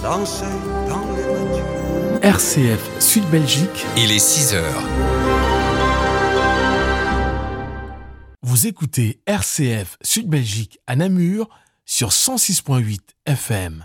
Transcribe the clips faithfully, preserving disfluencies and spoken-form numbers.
danser dans les voitures. R C F Sud Belgique. Il est six heures. Vous écoutez R C F Sud Belgique à Namur sur cent six virgule huit F M.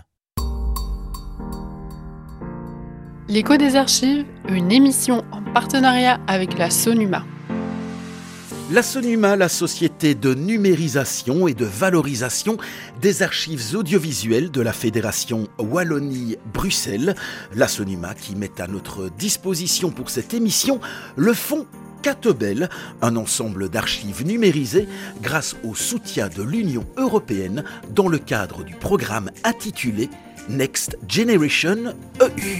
L'écho des archives, une émission en partenariat avec la SONUMA. La SONUMA, la société de numérisation et de valorisation des archives audiovisuelles de la Fédération Wallonie-Bruxelles. La SONUMA qui met à notre disposition pour cette émission le fonds Catebel, un ensemble d'archives numérisées grâce au soutien de l'Union européenne dans le cadre du programme intitulé Next Generation E U.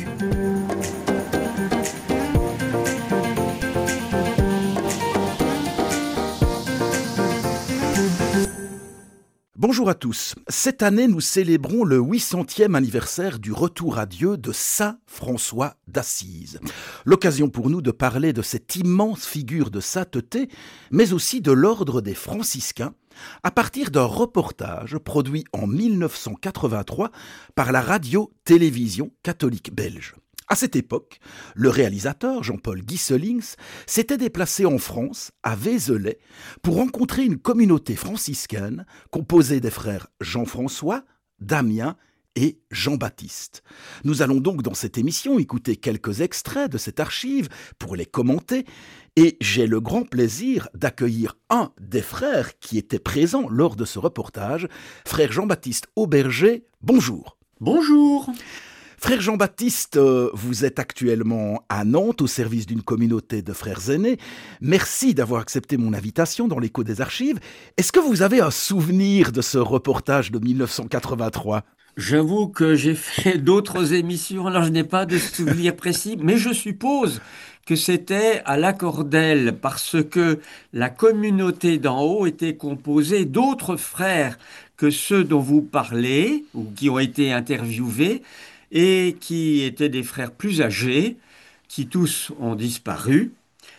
Bonjour à tous. Cette année, nous célébrons le huit centième anniversaire du retour à Dieu de Saint François d'Assise. L'occasion pour nous de parler de cette immense figure de sainteté, mais aussi de l'ordre des franciscains, à partir d'un reportage produit en mille neuf cent quatre-vingt-trois par la radio-télévision catholique belge. À cette époque, le réalisateur Jean-Paul Gieselings s'était déplacé en France, à Vézelay, pour rencontrer une communauté franciscaine composée des frères Jean-François, Damien et Jean-Baptiste. Nous allons donc dans cette émission écouter quelques extraits de cette archive pour les commenter, et j'ai le grand plaisir d'accueillir un des frères qui était présent lors de ce reportage, frère Jean-Baptiste Auberger. Bonjour. Bonjour. Frère Jean-Baptiste, vous êtes actuellement à Nantes au service d'une communauté de frères aînés. Merci d'avoir accepté mon invitation dans l'écho des archives. Est-ce que vous avez un souvenir de ce reportage de mille neuf cent quatre-vingt-trois ? J'avoue que j'ai fait d'autres émissions, alors je n'ai pas de souvenir précis, mais je suppose que c'était à l'Accordel parce que la communauté d'en haut était composée d'autres frères que ceux dont vous parlez ou qui ont été interviewés, et qui étaient des frères plus âgés, qui tous ont disparu,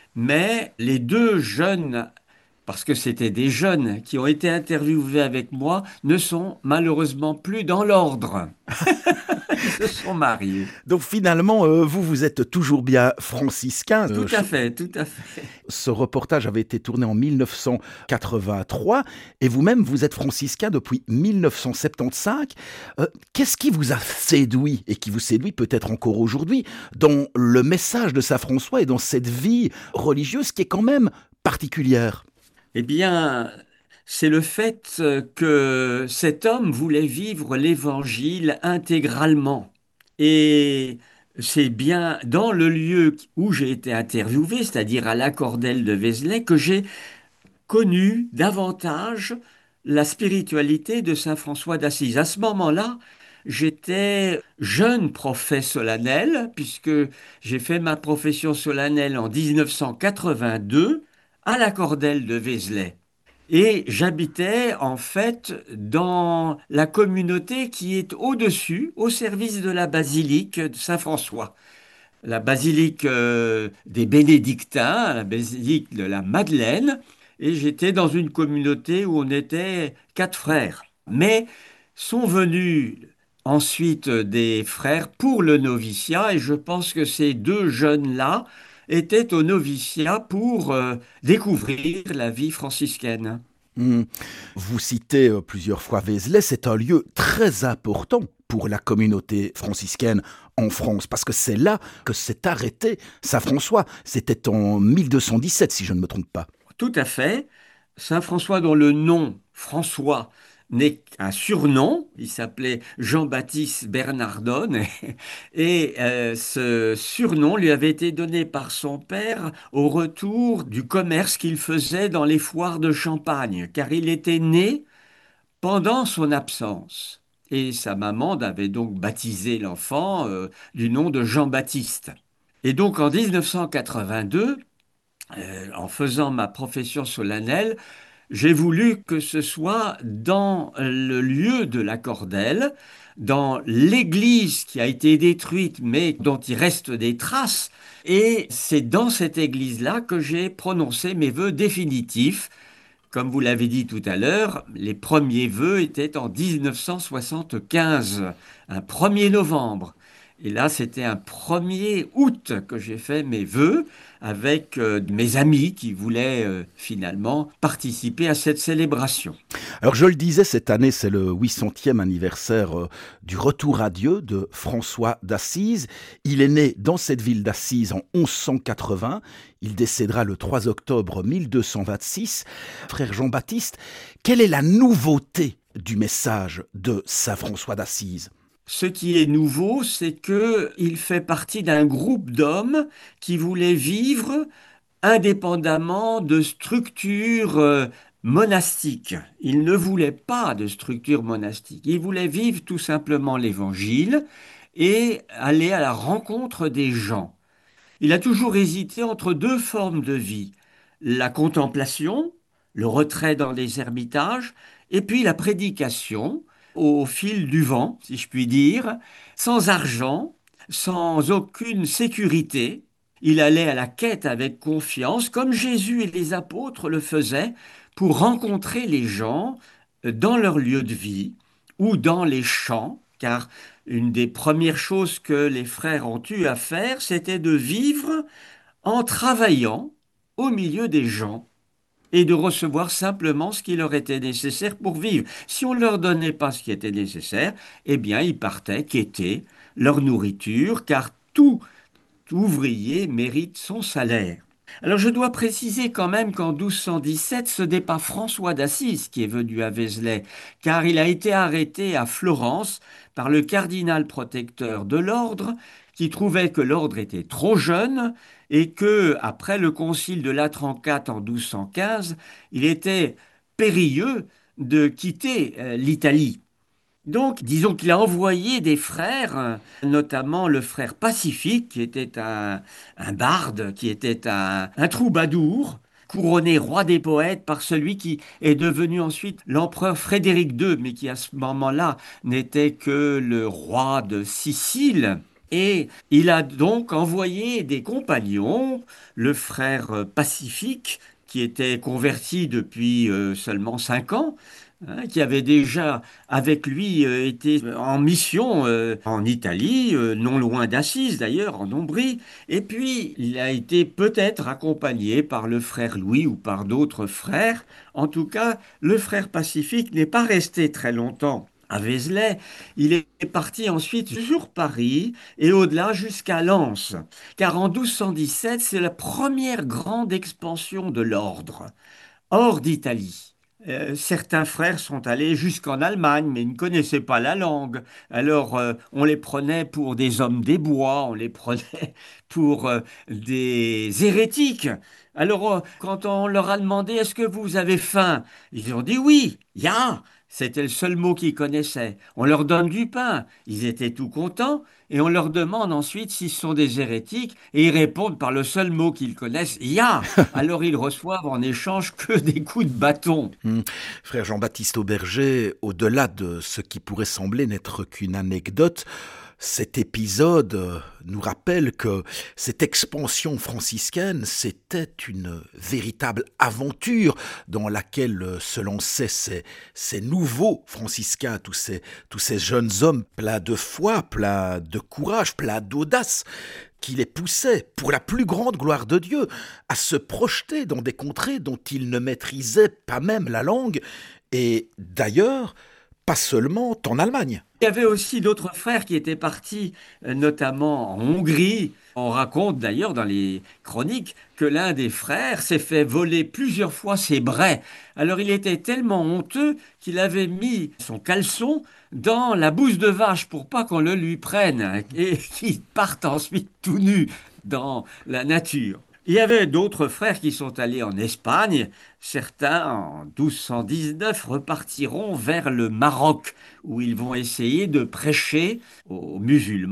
mais les deux jeunes, parce que c'était des jeunes qui ont été interviewés avec moi, ne sont malheureusement plus dans l'ordre. Ils se sont mariés. Donc finalement, euh, vous, vous êtes toujours bien franciscain. Tout euh, à fait, tout à fait. Ce reportage avait été tourné en mille neuf cent quatre-vingt-trois et vous-même, vous êtes franciscain depuis mille neuf cent soixante-quinze. Euh, qu'est-ce qui vous a séduit et qui vous séduit peut-être encore aujourd'hui dans le message de Saint François et dans cette vie religieuse qui est quand même particulière ? Eh bien, c'est le fait que cet homme voulait vivre l'Évangile intégralement. Et c'est bien dans le lieu où j'ai été interviewé, c'est-à-dire à l'Accordel de Vézelay, que j'ai connu davantage la spiritualité de Saint François d'Assise. À ce moment-là, j'étais jeune prophète solennel, puisque j'ai fait ma profession solennelle en dix-neuf cent quatre-vingt-deux à l'Accordel de Vézelay. Et j'habitais en fait dans la communauté qui est au-dessus, au service de la basilique de Saint-François. La basilique euh, des Bénédictins, la basilique de la Madeleine, et j'étais dans une communauté où on était quatre frères. Mais sont venus ensuite des frères pour le noviciat, et je pense que ces deux jeunes-là étaient au noviciat pour euh, découvrir la vie franciscaine. Mmh. Vous citez euh, plusieurs fois Vézelay, c'est un lieu très important pour la communauté franciscaine en France, parce que c'est là que s'est arrêté Saint François. C'était en mille deux cent dix-sept, si je ne me trompe pas. Tout à fait. Saint François, dont le nom, François, n'est qu'un surnom, il s'appelait Jean-Baptiste Bernardone, et euh, ce surnom lui avait été donné par son père au retour du commerce qu'il faisait dans les foires de Champagne, car il était né pendant son absence. Et sa maman avait donc baptisé l'enfant euh, du nom de Jean-Baptiste. Et donc en dix-neuf cent quatre-vingt-deux, euh, en faisant ma profession solennelle, j'ai voulu que ce soit dans le lieu de l'Accordel, dans l'église qui a été détruite, mais dont il reste des traces. Et c'est dans cette église-là que j'ai prononcé mes vœux définitifs Comme vous l'avez dit tout à l'heure, les premiers vœux étaient en mille neuf cent soixante-quinze, un premier novembre. Et là, c'était un premier août que j'ai fait mes vœux avec euh, mes amis qui voulaient euh, finalement participer à cette célébration. Alors je le disais, cette année c'est le huit centième anniversaire euh, du retour à Dieu de François d'Assise. Il est né dans cette ville d'Assise en onze cent quatre-vingts, il décédera le trois octobre mille deux cent vingt-six. Frère Jean-Baptiste, quelle est la nouveauté du message de saint François d'Assise? Ce qui est nouveau, c'est qu'il fait partie d'un groupe d'hommes qui voulaient vivre indépendamment de structures euh, monastiques. Il ne voulait pas de structure monastique. Il voulait vivre tout simplement l'Évangile et aller à la rencontre des gens. Il a toujours hésité entre deux formes de vie, la contemplation, le retrait dans les ermitages, et puis la prédication au fil du vent, si je puis dire, sans argent, sans aucune sécurité. Il allait à la quête avec confiance, comme Jésus et les apôtres le faisaient, pour rencontrer les gens dans leur lieu de vie ou dans les champs, car une des premières choses que les frères ont eu à faire, c'était de vivre en travaillant au milieu des gens et de recevoir simplement ce qui leur était nécessaire pour vivre. Si on ne leur donnait pas ce qui était nécessaire, eh bien, ils partaient quêter leur nourriture, car tout ouvrier mérite son salaire. Alors je dois préciser quand même qu'en douze cent dix-sept, ce n'est pas François d'Assise qui est venu à Vézelay, car il a été arrêté à Florence par le cardinal protecteur de l'ordre, qui trouvait que l'ordre était trop jeune et que, après le concile de Latran-quatre en douze cent quinze, il était périlleux de quitter euh, l'Italie. Donc, disons qu'il a envoyé des frères, notamment le frère Pacifique, qui était un, un barde, qui était un, un troubadour, couronné roi des poètes par celui qui est devenu ensuite l'empereur Frédéric deux, mais qui à ce moment-là n'était que le roi de Sicile. Et il a donc envoyé des compagnons, le frère Pacifique, qui était converti depuis euh, seulement cinq ans, hein, qui avait déjà avec lui euh, été en mission euh, en Italie, euh, non loin d'Assise d'ailleurs, en Ombrie, et puis il a été peut-être accompagné par le frère Louis ou par d'autres frères. En tout cas, le frère Pacifique n'est pas resté très longtemps à Vézelay. Il est parti ensuite sur Paris et au-delà jusqu'à Lens, car en douze cent dix-sept, c'est la première grande expansion de l'ordre hors d'Italie. Euh, certains frères sont allés jusqu'en Allemagne, mais ils ne connaissaient pas la langue. Alors, euh, on les prenait pour des hommes des bois, on les prenait pour euh, des hérétiques. Alors, euh, quand on leur a demandé, est-ce que vous avez faim? Ils ont dit oui, ya. C'était le seul mot qu'ils connaissaient. On leur donne du pain. Ils étaient tout contents. Et on leur demande ensuite s'ils sont des hérétiques. Et ils répondent par le seul mot qu'ils connaissent, ya. Alors ils reçoivent en échange que des coups de bâton. Hum. Frère Jean-Baptiste Auberger, au-delà de ce qui pourrait sembler n'être qu'une anecdote, cet épisode euh, nous rappelle que cette expansion franciscaine, c'était une véritable aventure dans laquelle euh, se lançaient ces, ces nouveaux franciscains, tous ces, tous ces jeunes hommes pleins de foi, pleins de courage, pleins d'audace, qui les poussaient, pour la plus grande gloire de Dieu, à se projeter dans des contrées dont ils ne maîtrisaient pas même la langue, et d'ailleurs, pas seulement en Allemagne. Il y avait aussi d'autres frères qui étaient partis, euh, notamment en Hongrie. On raconte d'ailleurs dans les chroniques que l'un des frères s'est fait voler plusieurs fois ses braies. Alors il était tellement honteux qu'il avait mis son caleçon dans la bouse de vache pour pas qu'on le lui prenne et qu'il parte ensuite tout nu dans la nature. Il y avait d'autres frères qui sont allés en Espagne. Certains, en douze cent dix-neuf, repartiront vers le Maroc, où ils vont essayer de prêcher aux musulmans.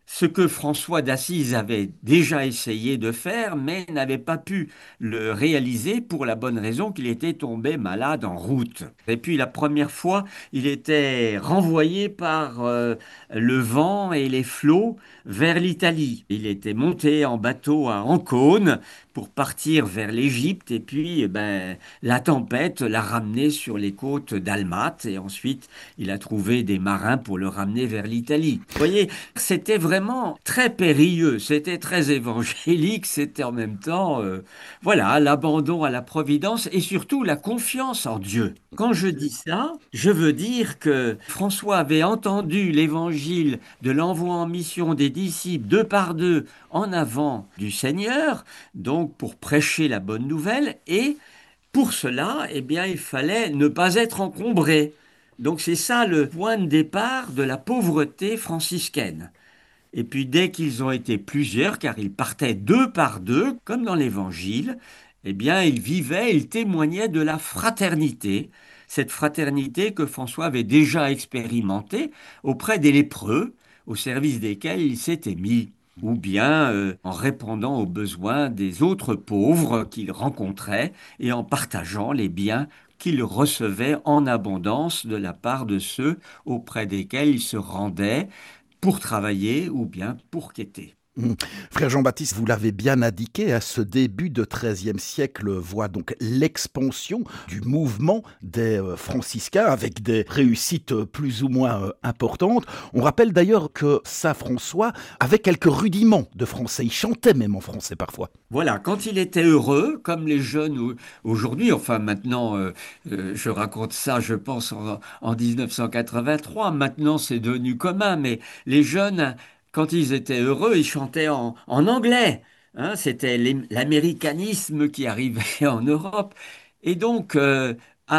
ce que François d'Assise avait déjà essayé de faire, mais n'avait pas pu le réaliser pour la bonne raison qu'il était tombé malade en route. Et puis la première fois, il était renvoyé par euh, le vent et les flots vers l'Italie. Il était monté en bateau à Ancône pour partir vers l'Égypte, et puis eh ben, la tempête l'a ramené sur les côtes dalmates, et ensuite il a trouvé des marins pour le ramener vers l'Italie. Vous voyez, c'était vraiment très périlleux, c'était très évangélique, c'était en même temps, euh, voilà, l'abandon à la providence et surtout la confiance en Dieu. Quand je dis ça, je veux dire que François avait entendu l'évangile de l'envoi en mission des disciples deux par deux en avant du Seigneur, donc pour prêcher la bonne nouvelle, et pour cela, eh bien, il fallait ne pas être encombré. Donc c'est ça le point de départ de la pauvreté franciscaine. Et puis dès qu'ils ont été plusieurs, car ils partaient deux par deux, comme dans l'Évangile, eh bien ils vivaient, ils témoignaient de la fraternité, cette fraternité que François avait déjà expérimentée auprès des lépreux, au service desquels il s'était mis, ou bien euh, en répondant aux besoins des autres pauvres qu'il rencontrait et en partageant les biens qu'il recevait en abondance de la part de ceux auprès desquels il se rendait pour travailler ou bien pour quêter. Mmh. Frère Jean-Baptiste, vous l'avez bien indiqué, à ce début de treizième siècle voit donc l'expansion du mouvement des euh, franciscains avec des réussites plus ou moins euh, importantes. On rappelle d'ailleurs que Saint François avait quelques rudiments de français, il chantait même en français parfois. Voilà, quand il était heureux, comme les jeunes aujourd'hui, enfin maintenant, euh, euh, je raconte ça, je pense, en, en dix-neuf cent quatre-vingt-trois, maintenant c'est devenu commun, mais les jeunes, quand ils étaient heureux, ils chantaient en, en anglais. Hein, c'était l'américanisme qui arrivait en Europe. Et donc, euh,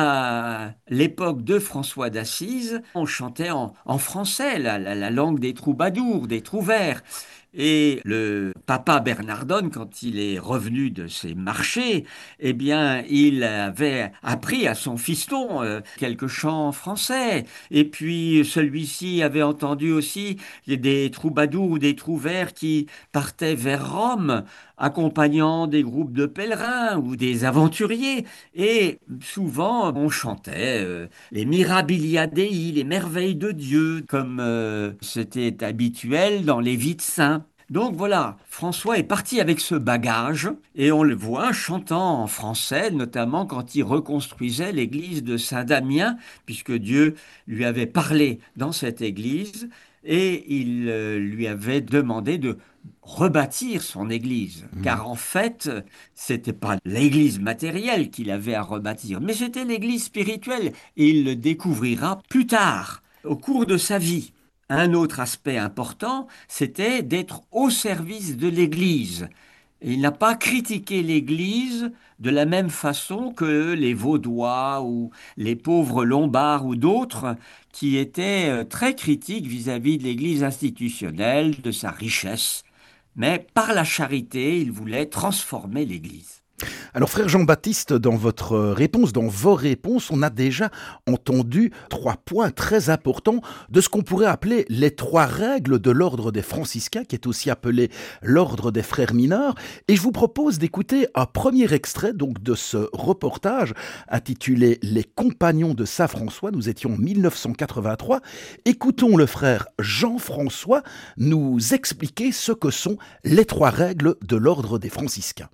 à l'époque de François d'Assise, on chantait en, en français, la, la, la langue des troubadours, des trouvères. Et le papa Bernardone, quand il est revenu de ses marchés, eh bien, il avait appris à son fiston euh, quelques chants français. Et puis, celui-ci avait entendu aussi des troubadours ou des trouvères qui partaient vers Rome, accompagnant des groupes de pèlerins ou des aventuriers. Et souvent, on chantait euh, les Mirabilia Dei, les merveilles de Dieu, comme euh, c'était habituel dans les vies de saints. Donc voilà, François est parti avec ce bagage et on le voit chantant en français, notamment quand il reconstruisait l'église de Saint-Damien, puisque Dieu lui avait parlé dans cette église et il euh, lui avait demandé de rebâtir son église, mmh. car en fait, c'était pas l'église matérielle qu'il avait à rebâtir, mais c'était l'église spirituelle et il le découvrira plus tard, au cours de sa vie. Un autre aspect important, c'était d'être au service de l'Église. Et il n'a pas critiqué l'Église de la même façon que les Vaudois ou les pauvres Lombards ou d'autres qui étaient très critiques vis-à-vis de l'Église institutionnelle, de sa richesse. Mais par la charité, il voulait transformer l'Église. Alors frère Jean-Baptiste, dans votre réponse, dans vos réponses, on a déjà entendu trois points très importants de ce qu'on pourrait appeler les trois règles de l'ordre des franciscains, qui est aussi appelé l'ordre des frères mineurs. Et je vous propose d'écouter un premier extrait donc de ce reportage intitulé « Les compagnons de Saint François ». Nous étions en mille neuf cent quatre-vingt-trois. Écoutons le frère Jean-François nous expliquer ce que sont les trois règles de l'ordre des franciscains.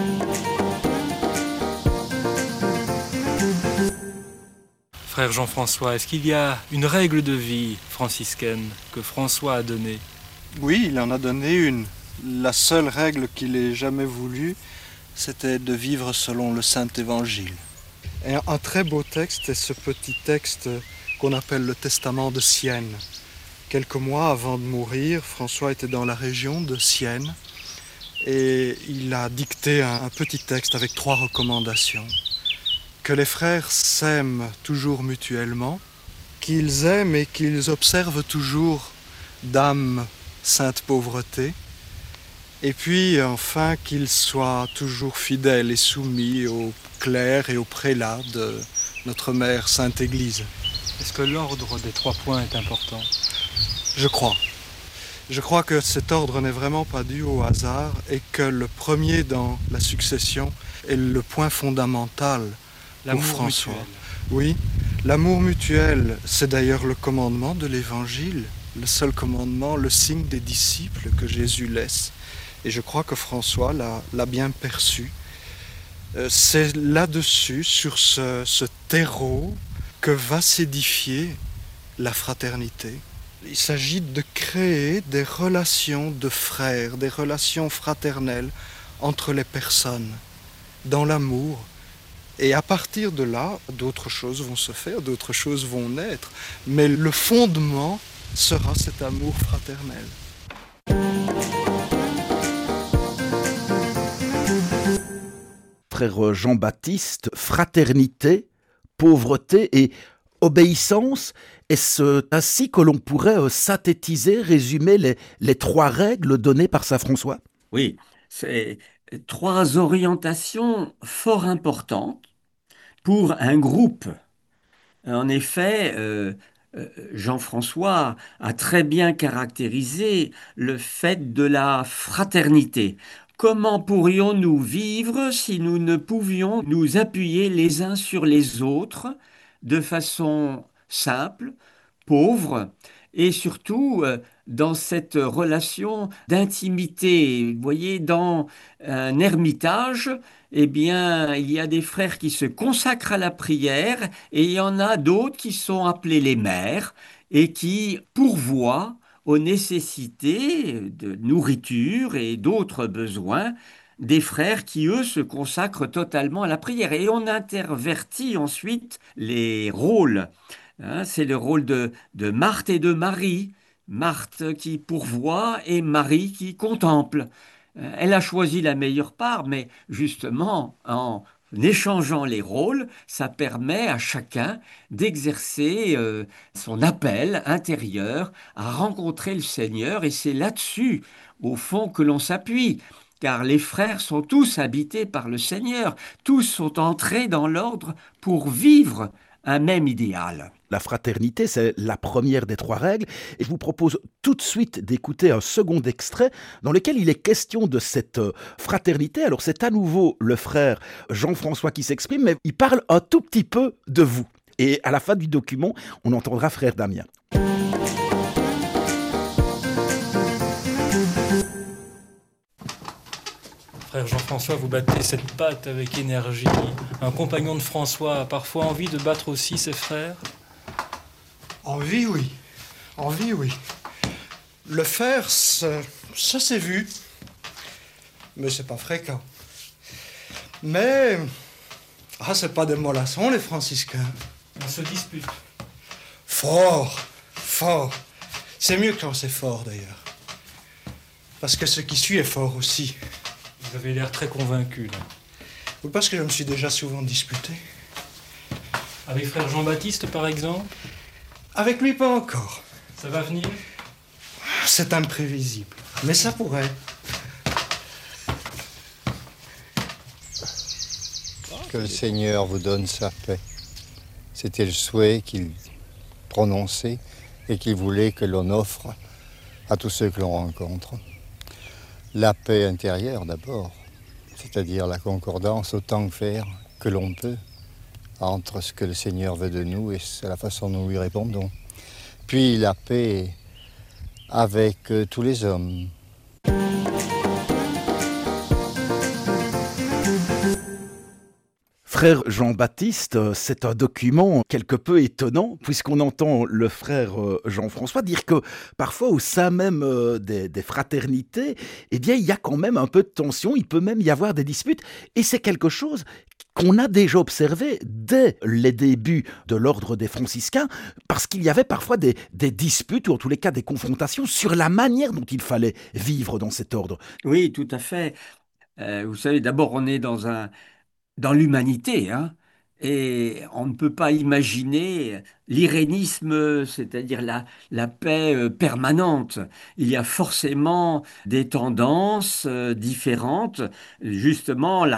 Frère Jean-François, est-ce qu'il y a une règle de vie franciscaine que François a donnée ? Oui, il en a donné une. La seule règle qu'il ait jamais voulu, c'était de vivre selon le Saint-Évangile. Et un très beau texte est ce petit texte qu'on appelle le Testament de Sienne. Quelques mois avant de mourir, François était dans la région de Sienne et il a dicté un, un petit texte avec trois recommandations. Que les frères s'aiment toujours mutuellement, qu'ils aiment et qu'ils observent toujours d'âme sainte pauvreté, et puis enfin qu'ils soient toujours fidèles et soumis au clerc et au prélat de notre mère Sainte Église. Est-ce que l'ordre des trois points est important ? Je crois. Je crois que cet ordre n'est vraiment pas dû au hasard et que le premier dans la succession est le point fondamental pour L'amour François. mutuel. Oui, l'amour mutuel, c'est d'ailleurs le commandement de l'Évangile, le seul commandement, le signe des disciples que Jésus laisse. Et je crois que François l'a, l'a bien perçu. Euh, c'est là-dessus, sur ce, ce terreau, que va s'édifier la fraternité. Il s'agit de créer des relations de frères, des relations fraternelles entre les personnes, dans l'amour. Et à partir de là, d'autres choses vont se faire, d'autres choses vont naître. Mais le fondement sera cet amour fraternel. Frère Jean-Baptiste, fraternité, pauvreté et obéissance, est-ce ainsi que l'on pourrait euh, synthétiser, résumer les, les trois règles données par saint François? Oui, c'est trois orientations fort importantes pour un groupe. En effet, euh, euh, Jean-François a très bien caractérisé le fait de la fraternité. Comment pourrions-nous vivre si nous ne pouvions nous appuyer les uns sur les autres de façon simple, pauvre, et surtout euh, dans cette relation d'intimité? Vous voyez, dans un ermitage, eh bien, il y a des frères qui se consacrent à la prière et il y en a d'autres qui sont appelés les mères et qui pourvoient aux nécessités de nourriture et d'autres besoins des frères qui, eux, se consacrent totalement à la prière. Et on intervertit ensuite les rôles. Hein, c'est le rôle de, de Marthe et de Marie. Marthe qui pourvoit et Marie qui contemple. Euh, Elle a choisi la meilleure part, mais justement, en échangeant les rôles, ça permet à chacun d'exercer euh, son appel intérieur à rencontrer le Seigneur, et c'est là-dessus, au fond, que l'on s'appuie. Car les frères sont tous habités par le Seigneur, tous sont entrés dans l'ordre pour vivre un même idéal. La fraternité, c'est la première des trois règles. Et je vous propose tout de suite d'écouter un second extrait dans lequel il est question de cette fraternité. Alors c'est à nouveau le frère Jean-François qui s'exprime, mais il parle un tout petit peu de vous. Et à la fin du document, on entendra frère Damien. Frère Jean-François, vous battez cette patte avec énergie. Un compagnon de François a parfois envie de battre aussi ses frères? Envie, oui. Envie, oui. Le faire, ça, ça s'est vu. Mais c'est pas fréquent. Mais... Ah, c'est pas des mollassons, les franciscains. On se dispute. Fort, fort. C'est mieux quand c'est fort, d'ailleurs. Parce que ce qui suit est fort aussi. Vous avez l'air très convaincu, là. Ou parce que je me suis déjà souvent disputé. Avec frère Jean-Baptiste, par exemple? Avec lui, pas encore. Ça va venir? C'est imprévisible. Mais ça pourrait. Que le Seigneur vous donne sa paix. C'était le souhait qu'il prononçait et qu'il voulait que l'on offre à tous ceux que l'on rencontre. La paix intérieure d'abord, c'est-à-dire la concordance autant que faire que l'on peut entre ce que le Seigneur veut de nous et la façon dont nous lui répondons. Puis la paix avec euh, tous les hommes. Frère Jean-Baptiste, c'est un document quelque peu étonnant, puisqu'on entend le frère Jean-François dire que parfois au sein même des, des fraternités, eh bien, il y a quand même un peu de tension, il peut même y avoir des disputes, et c'est quelque chose qu'on a déjà observé dès les débuts de l'ordre des franciscains, parce qu'il y avait parfois des, des disputes, ou en tous les cas des confrontations, sur la manière dont il fallait vivre dans cet ordre. Oui, tout à fait. Euh, vous savez, d'abord, on est dans un, dans l'humanité, hein, et on ne peut pas imaginer l'irénisme, c'est-à-dire la, la paix euh, permanente. Il y a forcément des tendances euh, différentes. Justement, la